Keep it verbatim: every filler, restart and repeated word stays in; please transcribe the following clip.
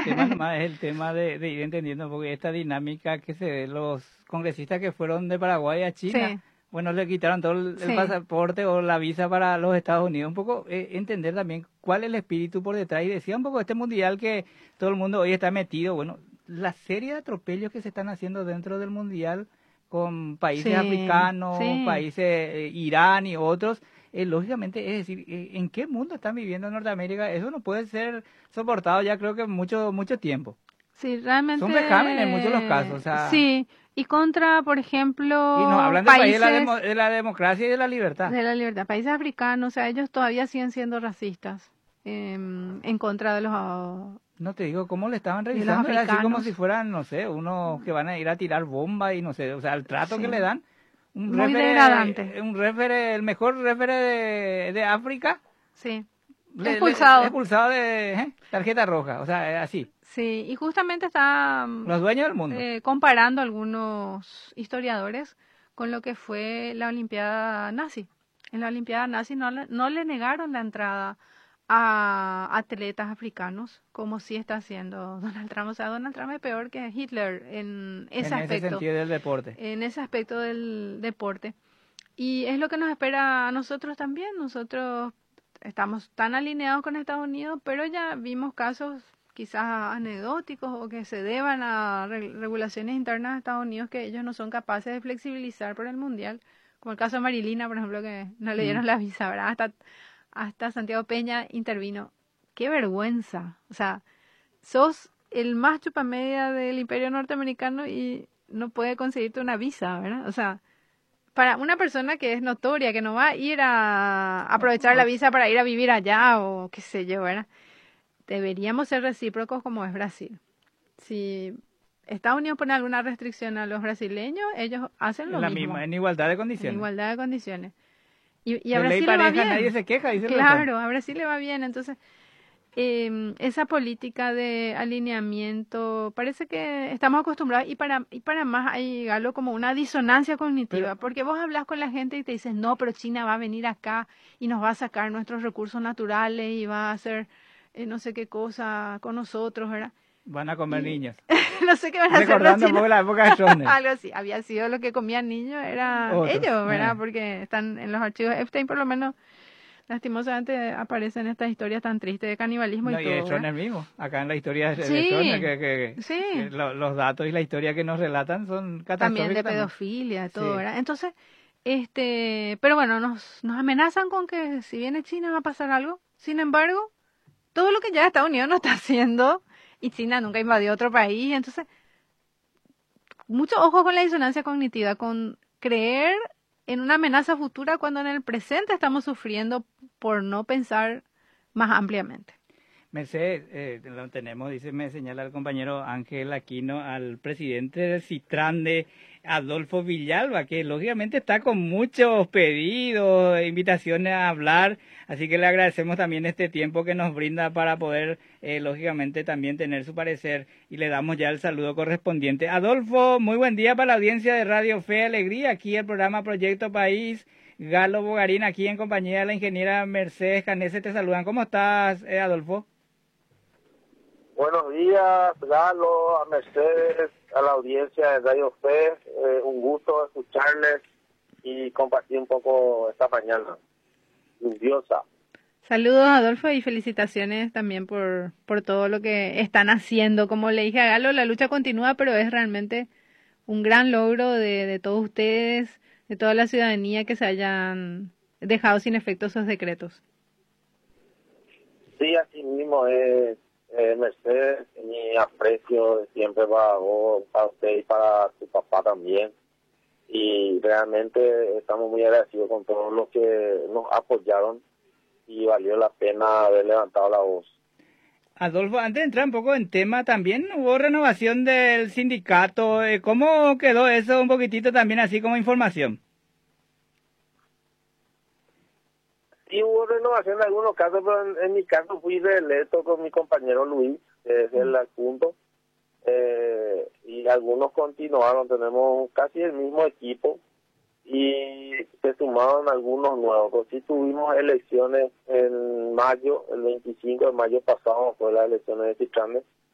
tema nomás es el tema de, de ir entendiendo, porque esta dinámica que se ve, los congresistas que fueron de Paraguay a China, Sí. bueno, le quitaron todo el, el Sí. pasaporte o la visa para los Estados Unidos. Un poco eh, entender también cuál es el espíritu por detrás. Y decía un poco este mundial que todo el mundo hoy está metido. Bueno, la serie de atropellos que se están haciendo dentro del mundial con países Sí, africanos, sí. países eh, Irán y otros, eh, lógicamente, es decir, eh, ¿en qué mundo están viviendo en Norteamérica? Eso no puede ser soportado ya creo que mucho mucho tiempo. Sí, realmente. Son vejámenes en muchos de los casos, o sea, Sí, y contra, por ejemplo, y nos hablan del país de la, países demo- de la democracia y de la libertad. de la libertad, países africanos, o sea, ellos todavía siguen siendo racistas em, en contra de los, ah, No te digo cómo le estaban de los revisando, era así como africanos. si fueran, no sé, unos que van a ir a tirar bomba y no sé, o sea, el trato Sí. que le dan. Un Muy refere, degradante. un refere, el mejor refere de, de África, Sí, le- le- expulsado. expulsado de ¿eh? tarjeta roja, o sea, es así. Sí, y justamente está mm, Los dueños del mundo. eh, comparando algunos historiadores con lo que fue la Olimpiada nazi. En la Olimpiada nazi no le, no le negaron la entrada a atletas africanos, como sí está haciendo Donald Trump. O sea, Donald Trump es peor que Hitler en ese en ese aspecto, sentido del deporte. en ese aspecto del deporte. Y es lo que nos espera a nosotros también. Nosotros estamos tan alineados con Estados Unidos, pero ya vimos casos quizás anecdóticos o que se deban a re- regulaciones internas de Estados Unidos que ellos no son capaces de flexibilizar por el Mundial, como el caso de Marilina, por ejemplo, que no le dieron Mm. la visa, ¿verdad? Hasta, hasta Santiago Peña intervino. ¡Qué vergüenza! O sea, sos el más chupamedia del imperio norteamericano y no puede conseguirte una visa, ¿verdad? O sea, para una persona que es notoria, que no va a ir a aprovechar la visa para ir a vivir allá o qué sé yo, ¿verdad? Deberíamos ser recíprocos como es Brasil. Si Estados Unidos pone alguna restricción a los brasileños, ellos hacen lo La mismo, misma, en igualdad de en condiciones. igualdad de condiciones. Y, y a De ley Brasil le va pareja, bien. nadie se queja, dice el refrán. Claro, a Brasil le va bien. Entonces, eh, esa política de alineamiento, parece que estamos acostumbrados y para, y para más hay algo como una disonancia cognitiva, Pero- porque vos hablas con la gente y te dices, no, pero China va a venir acá y nos va a sacar nuestros recursos naturales y va a hacer eh, no sé qué cosa con nosotros, ¿verdad? Van a comer Y- niños. No sé qué van a hacer los Recordando un chinos. poco la época de Stroessner. Algo así, había sido lo que comían niños, eran Otros, ellos, ¿verdad? eh. Porque están en los archivos de Epstein, por lo menos, lastimosamente aparecen estas historias tan tristes de canibalismo No, y y todo, de ¿verdad? Stroessner mismo, acá en la historia de, de Sí, Stroessner, que, que- sí. que lo- los datos y la historia que nos relatan son También catastróficos de también. pedofilia, de todo, Sí. ¿verdad? Entonces, este, pero bueno, nos, nos amenazan con que si viene China va a pasar algo. Sin embargo, todo lo que ya Estados Unidos no está haciendo, y China nunca invadió otro país, entonces, mucho ojo con la disonancia cognitiva, con creer en una amenaza futura cuando en el presente estamos sufriendo por no pensar más ampliamente. Mercedes, eh, lo tenemos, dice, me señala el compañero Ángel Aquino, al presidente del Citrande, Adolfo Villalba, que lógicamente está con muchos pedidos, invitaciones a hablar, así que le agradecemos también este tiempo que nos brinda para poder, eh, lógicamente, también tener su parecer, y le damos ya el saludo correspondiente. Adolfo, muy buen día para la audiencia de Radio Fe y Alegría, aquí el programa Proyecto País. Galo Bogarín, aquí en compañía de la ingeniera Mercedes Canese, te saludan. ¿Cómo estás, eh, Adolfo? Buenos días, Galo, a Mercedes, a la audiencia de Radio Fe. Eh, un gusto escucharles y compartir un poco esta mañana lluviosa. Saludos, Adolfo, y felicitaciones también por, por todo lo que están haciendo. Como le dije a Galo, la lucha continúa, pero es realmente un gran logro de, de todos ustedes, de toda la ciudadanía que se hayan dejado sin efecto esos decretos. Sí, así mismo es, eh, Mercedes, mi aprecio de siempre para vos, para usted y para tu papá también. Y realmente estamos muy agradecidos con todos los que nos apoyaron y valió la pena haber levantado la voz. Adolfo, antes de entrar un poco en tema, también hubo renovación del sindicato. eh, ¿Cómo quedó eso un poquitito también así como información? Sí hubo renovación en algunos casos, pero en, en mi caso fui reelecto con mi compañero Luis, que es el adjunto, eh, y algunos continuaron, tenemos casi el mismo equipo, y se sumaron algunos nuevos. Pues sí tuvimos elecciones en mayo, el veinticinco de mayo pasado fue las elecciones de Citrande,